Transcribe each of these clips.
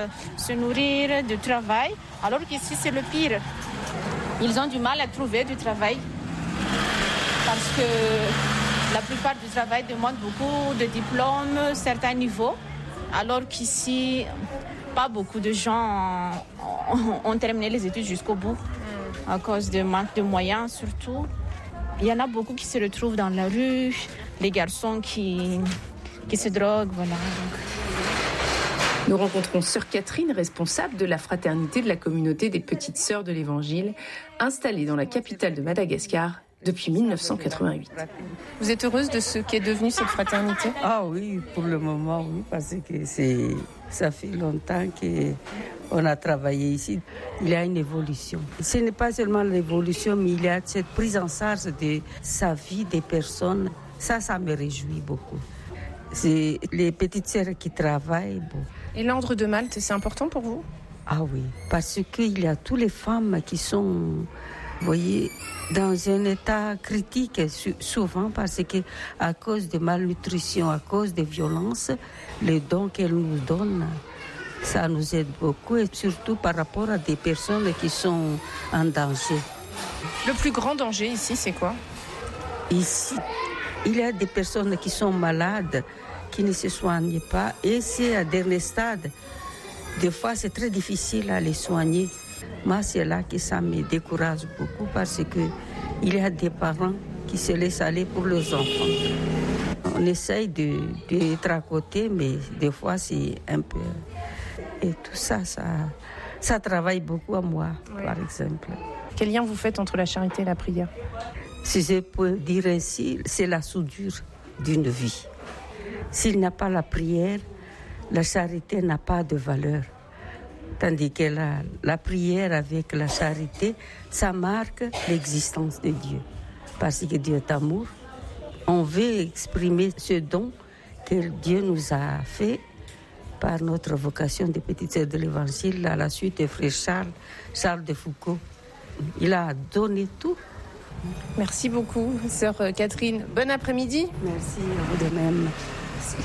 se nourrir, du travail, alors qu'ici c'est le pire. Ils ont du mal à trouver du travail parce que la plupart du travail demande beaucoup de diplômes, certains niveaux, alors qu'ici, pas beaucoup de gens ont terminé les études jusqu'au bout à cause de manque de moyens surtout. Il y en a beaucoup qui se retrouvent dans la rue, les garçons qui se droguent, voilà. Donc. Nous rencontrons Sœur Catherine, responsable de la fraternité de la communauté des Petites Sœurs de l'Évangile, installée dans la capitale de Madagascar depuis 1988. Vous êtes heureuse de ce qu'est devenue cette fraternité ? Ah oui, pour le moment, oui, parce que ça fait longtemps qu'on a travaillé ici. Il y a une évolution. Ce n'est pas seulement l'évolution, mais il y a cette prise en charge de sa vie des personnes. Ça me réjouit beaucoup. C'est les petites sœurs qui travaillent. Bon. Et l'ordre de Malte, c'est important pour vous ? Ah oui, parce qu'il y a toutes les femmes qui sont, vous voyez, dans un état critique, souvent parce que à cause de malnutrition, à cause de violences, les dons qu'elles nous donnent, ça nous aide beaucoup, et surtout par rapport à des personnes qui sont en danger. Le plus grand danger ici, c'est quoi ? Ici, il y a des personnes qui sont malades, qui ne se soignent pas, et c'est à dernier stade. Des fois, c'est très difficile à les soigner. Moi, c'est là que ça me décourage beaucoup parce qu'il y a des parents qui se laissent aller pour leurs enfants. On essaye d'être à côté, mais des fois, c'est un peu... Et tout ça, ça travaille beaucoup à moi, par exemple. Quel lien vous faites entre la charité et la prière ? Si je peux dire ainsi, c'est la soudure d'une vie. S'il n'y a pas la prière, la charité n'a pas de valeur. Tandis que la prière avec la charité, ça marque l'existence de Dieu. Parce que Dieu est amour. On veut exprimer ce don que Dieu nous a fait par notre vocation des Petites Sœurs de l'Évangile à la suite de frère Charles de Foucault. Il a donné tout. Merci beaucoup, Sœur Catherine. Bon après-midi. Merci, à vous de même. Merci.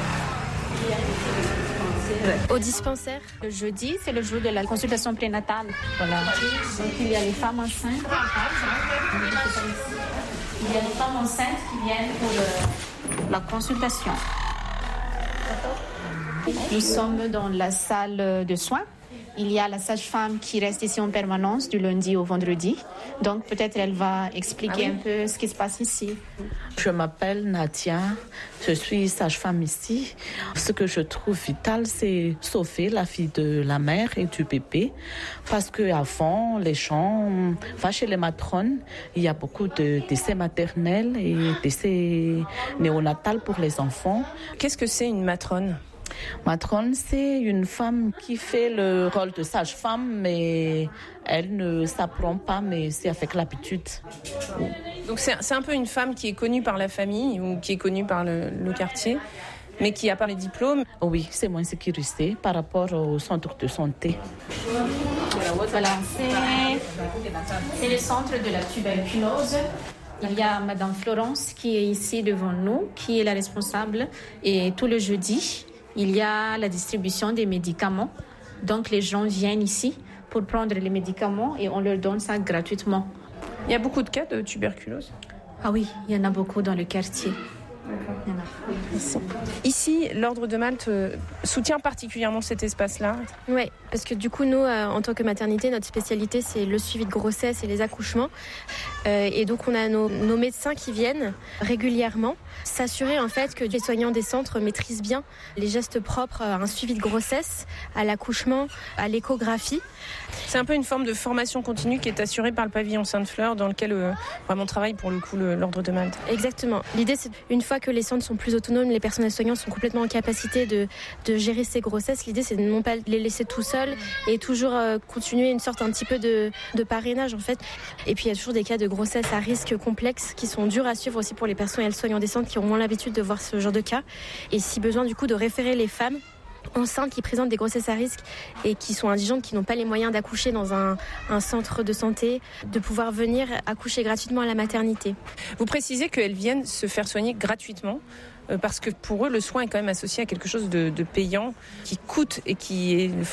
Au dispensaire. Le jeudi, c'est le jour de la consultation prénatale. Voilà. Donc, il y a les femmes enceintes. Il y a les femmes enceintes qui viennent pour la consultation. Nous sommes dans la salle de soins. Il y a la sage-femme qui reste ici en permanence du lundi au vendredi. Donc peut-être elle va expliquer un peu ce qui se passe ici. Je m'appelle Nadia, je suis sage-femme ici. Ce que je trouve vital, c'est sauver la vie de la mère et du bébé. Parce qu'avant, les gens, chez les matrones, il y a beaucoup de décès maternels et décès néonatals pour les enfants. Qu'est-ce que c'est une matrone ? Matrone, c'est une femme qui fait le rôle de sage-femme, mais elle ne s'apprend pas, mais c'est avec l'habitude. Donc c'est un peu une femme qui est connue par la famille ou qui est connue par le quartier, mais qui n'a pas les diplômes. Oui, c'est moins sécurisé par rapport au centre de santé. Voilà, c'est le centre de la tuberculose. Il y a Madame Florence qui est ici devant nous, qui est la responsable. Et tout le jeudi, il y a la distribution des médicaments. Donc les gens viennent ici pour prendre les médicaments et on leur donne ça gratuitement. Il y a beaucoup de cas de tuberculose ? Ah oui, il y en a beaucoup dans le quartier. Merci. Ici, l'Ordre de Malte soutient particulièrement cet espace-là. Oui, parce que du coup, nous, en tant que maternité, notre spécialité, c'est le suivi de grossesse et les accouchements. Et donc, on a nos médecins qui viennent régulièrement s'assurer en fait que les soignants des centres maîtrisent bien les gestes propres à un suivi de grossesse, à l'accouchement, à l'échographie. C'est un peu une forme de formation continue qui est assurée par le pavillon Sainte-Fleur, dans lequel vraiment travaille pour le coup l'Ordre de Malte. Exactement. L'idée, c'est une fois que les centres sont plus autonomes, les personnels soignants sont complètement en capacité de gérer ces grossesses. L'idée, c'est de non pas les laisser tout seuls et toujours continuer une sorte un petit peu de parrainage en fait. Et puis il y a toujours des cas de grossesse à risque complexe qui sont durs à suivre aussi pour les personnels soignants des centres qui ont moins l'habitude de voir ce genre de cas. Et si besoin du coup de référer les femmes enceintes qui présentent des grossesses à risque et qui sont indigentes, qui n'ont pas les moyens d'accoucher dans un centre de santé, de pouvoir venir accoucher gratuitement à la maternité. Vous précisez qu'elles viennent se faire soigner gratuitement parce que pour eux, le soin est quand même associé à quelque chose de payant qui coûte et qui est